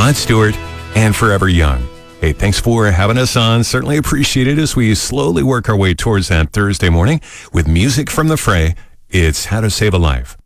Rod Stewart, and Forever Young. Hey, thanks for having us on. Certainly appreciate it as we slowly work our way towards that Thursday morning with music from the Fray. It's How to Save a Life.